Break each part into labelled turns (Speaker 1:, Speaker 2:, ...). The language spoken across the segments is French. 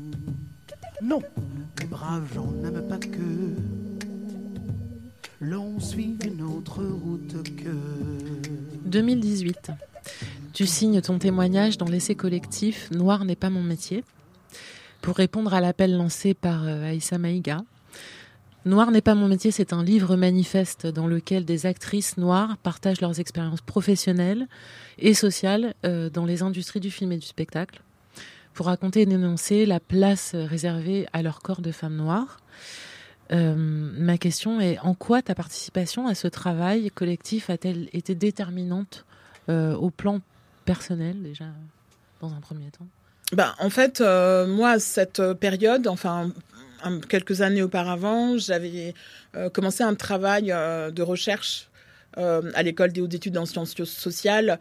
Speaker 1: Non, les braves gens n'aiment pas que l'on suive une autre route que...
Speaker 2: 2018. Tu signes ton témoignage dans l'essai collectif « Noir n'est pas mon métier » pour répondre à l'appel lancé par Aïssa Maïga. « Noir n'est pas mon métier », c'est un livre manifeste dans lequel des actrices noires partagent leurs expériences professionnelles et sociales dans les industries du film et du spectacle pour raconter et dénoncer la place réservée à leur corps de femmes noires. Ma question est, en quoi ta participation à ce travail collectif a-t-elle été déterminante au plan personnel, déjà, dans un premier temps ?
Speaker 3: En fait, moi, cette période, quelques années auparavant, j'avais commencé un travail de recherche à l'école des hautes études en sciences sociales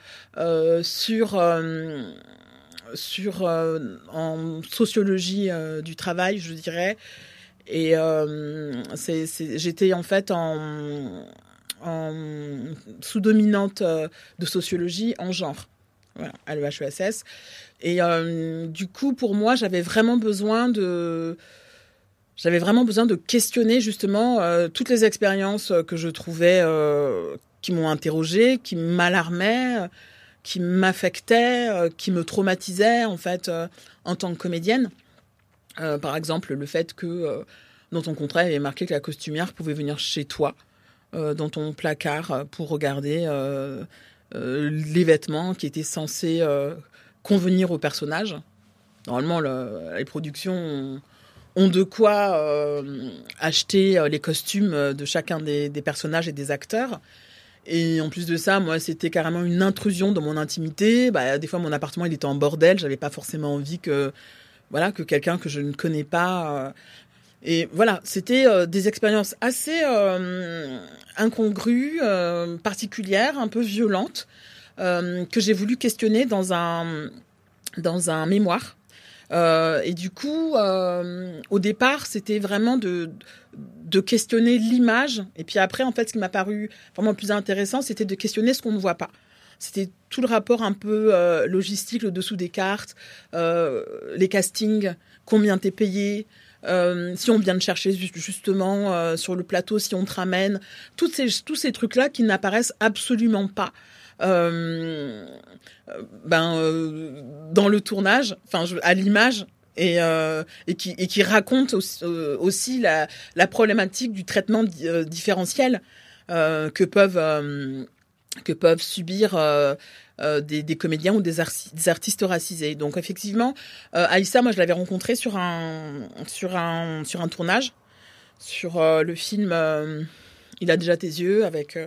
Speaker 3: en sociologie du travail, je dirais. Et j'étais en fait en sous-dominante de sociologie en genre, voilà, à l'EHESS. Et du coup, pour moi, j'avais vraiment besoin de questionner justement toutes les expériences que je trouvais qui m'ont interrogée, qui m'alarmaient, qui m'affectaient, qui me traumatisaient en fait en tant que comédienne. Par exemple, le fait que dans ton contrat, il y avait marqué que la costumière pouvait venir chez toi, dans ton placard, pour regarder les vêtements qui étaient censés convenir au personnage. Normalement, les productions ont de quoi acheter les costumes de chacun des personnages et des acteurs. Et en plus de ça, moi, c'était carrément une intrusion dans mon intimité. Des fois, mon appartement, il était en bordel. J'avais pas forcément envie que quelqu'un que je ne connais pas... Et voilà, c'était des expériences assez incongrues, particulières, un peu violentes, que j'ai voulu questionner dans un mémoire. Et du coup, au départ, c'était vraiment de questionner l'image. Et puis après, en fait, ce qui m'a paru vraiment le plus intéressant, c'était de questionner ce qu'on ne voit pas. C'était tout le rapport un peu logistique, le dessous des cartes, les castings, combien t'es payé, si on vient te chercher justement sur le plateau, si on te ramène, tous ces trucs-là qui n'apparaissent absolument pas dans le tournage, à l'image. Et qui raconte aussi la problématique du traitement différentiel que peuvent subir des comédiens ou des artistes racisés. Donc effectivement, Aïssa, moi je l'avais rencontrée sur un tournage, sur le film Il a déjà tes yeux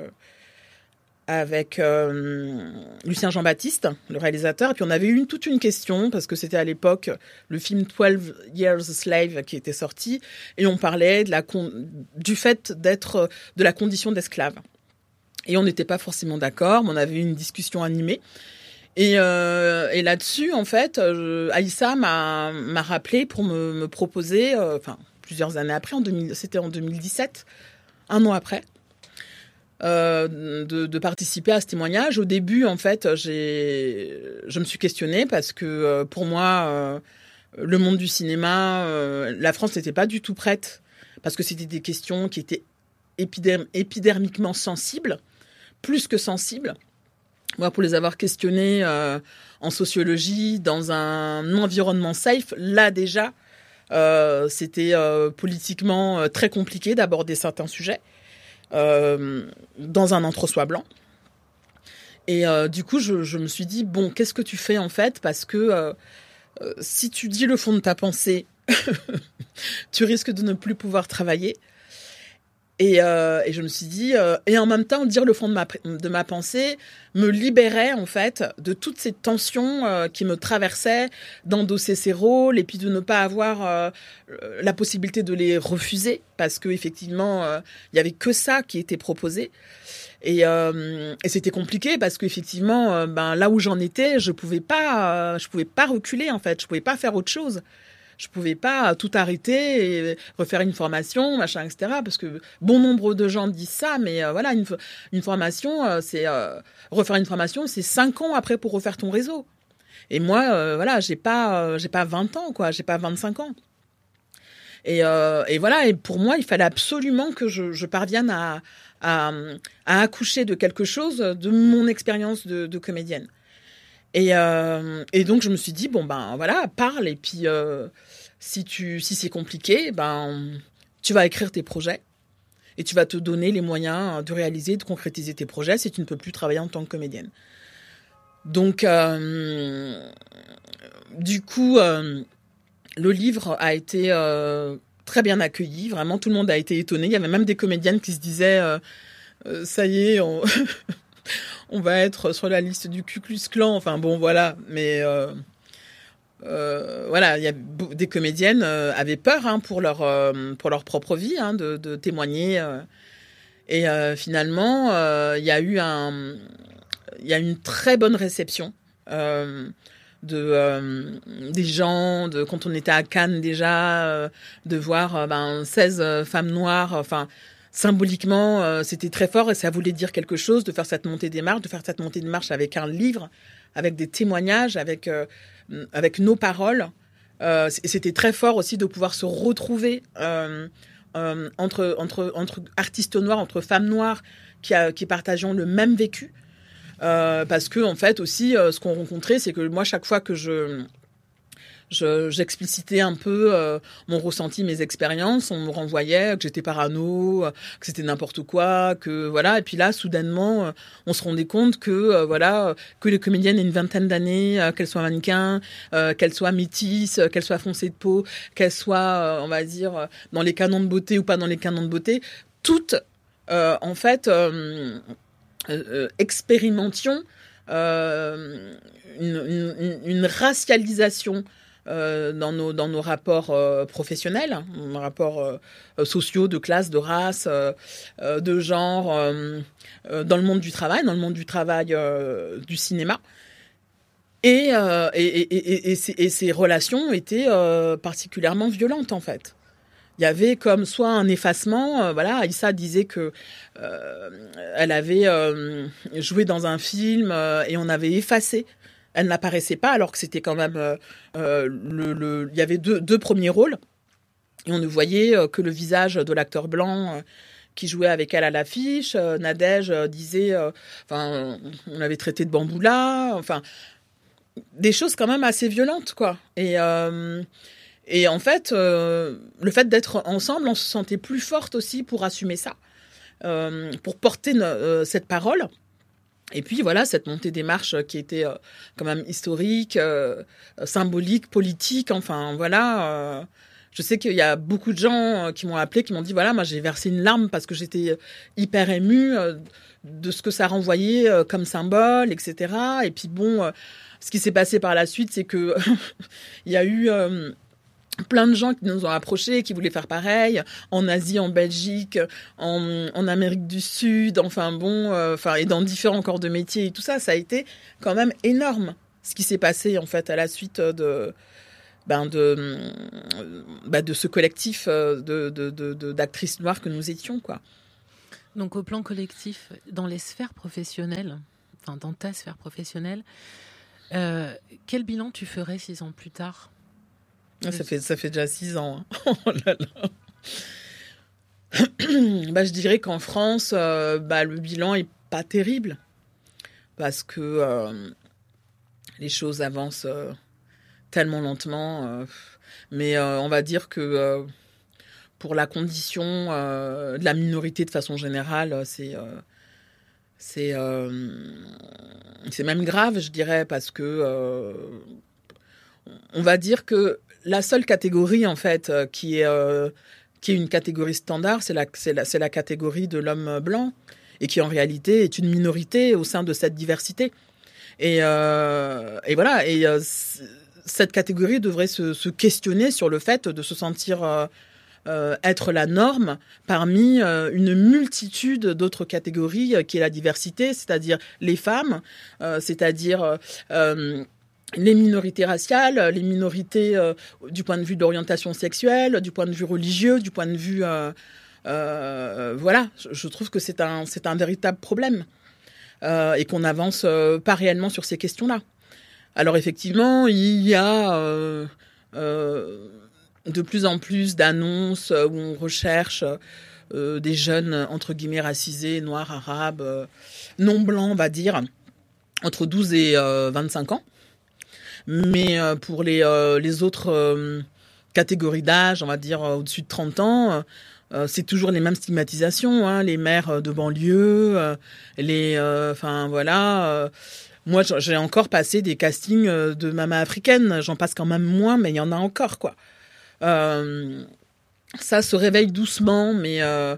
Speaker 3: avec Lucien Jean-Baptiste, le réalisateur. Et puis on avait eu toute une question, parce que c'était à l'époque le film 12 Years a Slave qui était sorti, et on parlait du fait d'être de la condition d'esclave. Et on n'était pas forcément d'accord, mais on avait eu une discussion animée. Et là-dessus, en fait, Aïssa m'a rappelé pour me proposer, plusieurs années après, c'était en 2017, un an après, de participer à ce témoignage. Au début, en fait, je me suis questionnée parce que pour moi, le monde du cinéma, la France n'était pas du tout prête, parce que c'était des questions qui étaient épidermiquement sensibles, plus que sensibles. Moi, pour les avoir questionnées en sociologie, dans un environnement safe, là déjà, c'était politiquement très compliqué d'aborder certains sujets dans un entre-soi blanc. Et du coup, je me suis dit, bon, qu'est-ce que tu fais en fait ? Parce que si tu dis le fond de ta pensée, tu risques de ne plus pouvoir travailler. Et je me suis dit, et en même temps, dire le fond de ma pensée me libérait en fait de toutes ces tensions qui me traversaient, d'endosser ces rôles et puis de ne pas avoir la possibilité de les refuser, parce que effectivement, il y avait que ça qui était proposé. Et c'était compliqué parce qu'effectivement, là où j'en étais, je pouvais pas reculer en fait, je pouvais pas faire autre chose. Je pouvais pas tout arrêter et refaire une formation, machin, etc. Parce que bon nombre de gens disent ça, mais voilà, une formation, refaire une formation, c'est 5 ans après pour refaire ton réseau. Et moi, voilà, j'ai pas 20 ans, quoi. J'ai pas 25 ans. Et voilà. Et pour moi, il fallait absolument que je parvienne à accoucher de quelque chose de mon expérience de comédienne. Et donc, je me suis dit, bon, ben, voilà, parle. Et puis, si c'est compliqué, ben, tu vas écrire tes projets. Et tu vas te donner les moyens de réaliser, de concrétiser tes projets si tu ne peux plus travailler en tant que comédienne. Donc, du coup, le livre a été très bien accueilli. Vraiment, tout le monde a été étonné. Il y avait même des comédiennes qui se disaient ça y est, on va être sur la liste du Ku Klux Klan. Enfin, bon, voilà. Mais voilà, il y a des comédiennes avaient peur pour leur propre vie, de témoigner. Et finalement, il y a une très bonne réception des gens, quand on était à Cannes déjà, de voir 16 femmes noires. Enfin, symboliquement, c'était très fort et ça voulait dire quelque chose de faire cette montée des marches avec un livre, avec des témoignages, avec nos paroles. C'était très fort aussi de pouvoir se retrouver entre artistes noirs, entre femmes noires qui partageons le même vécu. Parce que en fait aussi, ce qu'on rencontrait, c'est que moi, chaque fois que j'explicitais un peu mon ressenti, mes expériences, on me renvoyait que j'étais parano, que c'était n'importe quoi, que voilà. Et puis là, soudainement, on se rendait compte que que les comédiennes aient une vingtaine d'années, qu'elles soient mannequins, qu'elles soient métisses, qu'elles soient foncées de peau, qu'elles soient, on va dire, dans les canons de beauté ou pas dans les canons de beauté, toutes, en fait, expérimentions une racialisation dans nos rapports professionnels, nos rapports sociaux, de classe, de race, de genre, dans le monde du travail, du cinéma. Et ces relations étaient particulièrement violentes, en fait. Il y avait comme soit un effacement. Voilà, Aïssa disait que elle avait joué dans un film et on avait effacé. Elle n'apparaissait pas alors que c'était quand même il y avait deux premiers rôles et on ne voyait que le visage de l'acteur blanc qui jouait avec elle à l'affiche. Nadège disait, on l'avait traité de bamboula. Enfin, des choses quand même assez violentes, quoi. Et en fait, le fait d'être ensemble, on se sentait plus forte aussi pour assumer ça, pour porter cette parole. Et puis voilà, cette montée des marches qui était quand même historique, symbolique, politique. Enfin voilà, je sais qu'il y a beaucoup de gens qui m'ont appelé, qui m'ont dit voilà, moi j'ai versé une larme parce que j'étais hyper émue de ce que ça renvoyait comme symbole, etc. Et puis bon, ce qui s'est passé par la suite, c'est que il y a eu plein de gens qui nous ont approchés, qui voulaient faire pareil, en Asie, en Belgique, en Amérique du Sud, et dans différents corps de métier et tout ça. Ça a été quand même énorme, ce qui s'est passé, en fait, à la suite de ce collectif d'actrices noires que nous étions, quoi.
Speaker 2: Donc, au plan collectif, dans les sphères professionnelles, enfin, dans ta sphère professionnelle, quel bilan tu ferais 6 ans plus tard ?
Speaker 3: Ça fait déjà 6 ans. Hein. Oh là là. Je dirais qu'en France, le bilan est pas terrible parce que les choses avancent tellement lentement. Mais on va dire que pour la condition de la minorité de façon générale, c'est même grave, je dirais, parce que on va dire que la seule catégorie, en fait, qui est une catégorie standard, c'est la catégorie de l'homme blanc, et qui en réalité est une minorité au sein de cette diversité. Et voilà. Et cette catégorie devrait se questionner sur le fait de se sentir être la norme parmi une multitude d'autres catégories qui est la diversité, c'est-à-dire les femmes, c'est-à-dire les minorités raciales, les minorités du point de vue d'orientation sexuelle, du point de vue religieux, du point de vue... voilà, je trouve que c'est un véritable problème et qu'on n'avance pas réellement sur ces questions-là. Alors effectivement, il y a de plus en plus d'annonces où on recherche des jeunes, entre guillemets, racisés, noirs, arabes, non blancs, on va dire, entre 12 et 25 ans. Mais pour les autres catégories d'âge, on va dire au-dessus de 30 ans, c'est toujours les mêmes stigmatisations, hein, les mères de banlieue, enfin voilà. Moi, j'ai encore passé des castings de maman africaine. J'en passe quand même moins, mais il y en a encore, quoi. Ça se réveille doucement, mais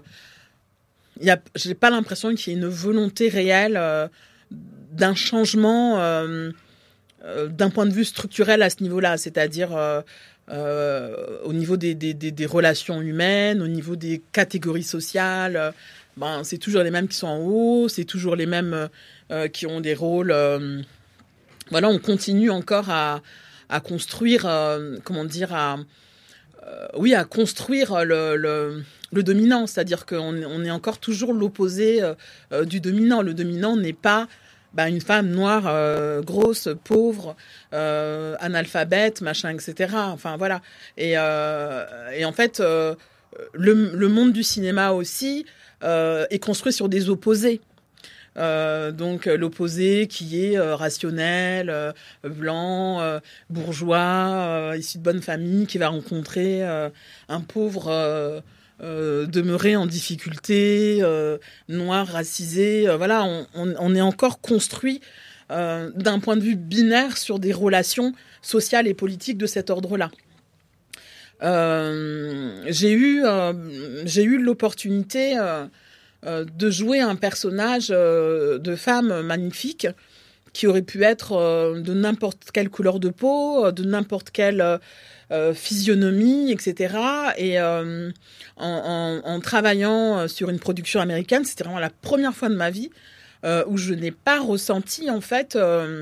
Speaker 3: j'ai pas l'impression qu'il y ait une volonté réelle d'un changement d'un point de vue structurel à ce niveau-là, c'est-à-dire au niveau des relations humaines, au niveau des catégories sociales. C'est toujours les mêmes qui sont en haut, c'est toujours les mêmes qui ont des rôles. Voilà, on continue encore à construire, à construire le dominant, c'est-à-dire qu'on est encore toujours l'opposé du dominant. Le dominant n'est pas une femme noire, grosse, pauvre, analphabète, machin, etc. Enfin voilà. Et en fait, le monde du cinéma aussi est construit sur des opposés. Donc l'opposé qui est rationnel, blanc, bourgeois, issu de bonne famille, qui va rencontrer un pauvre demeuré en difficulté, noir, racisé. Voilà, on est encore construit d'un point de vue binaire sur des relations sociales et politiques de cet ordre-là. J'ai eu l'opportunité de jouer un personnage de femme magnifique qui aurait pu être de n'importe quelle couleur de peau, de n'importe quelle physionomie, etc. Et en travaillant sur une production américaine, c'était vraiment la première fois de ma vie où je n'ai pas ressenti en fait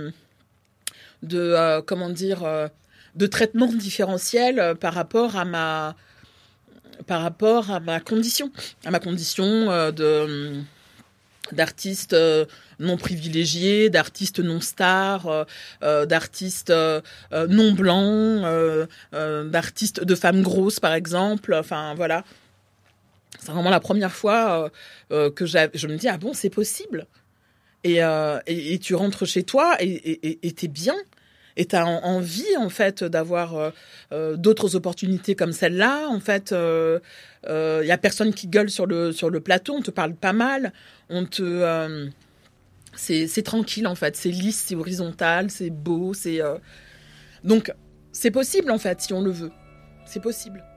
Speaker 3: de traitement différentiel par rapport à ma condition, d'artiste non privilégié, d'artiste non star, d'artiste non blanc, d'artiste de femme grosse par exemple. Enfin voilà, c'est vraiment la première fois que je me dis ah bon, c'est possible. Et tu rentres chez toi et t'es bien. Et t'as envie, en fait, d'avoir d'autres opportunités comme celle-là. En fait, y a personne qui gueule sur le plateau. On te parle pas mal. C'est tranquille, en fait. C'est lisse, c'est horizontal, c'est beau. Donc, c'est possible, en fait, si on le veut. C'est possible.